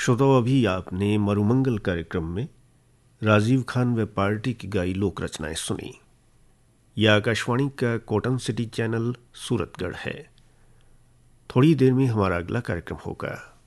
श्रोताओं, अभी आपने मरुमंगल कार्यक्रम में राजीव खान व पार्टी की गाई लोक रचनाएं सुनी। यह आकाशवाणी का कॉटन सिटी चैनल सूरतगढ़ है। थोड़ी देर में हमारा अगला कार्यक्रम होगा।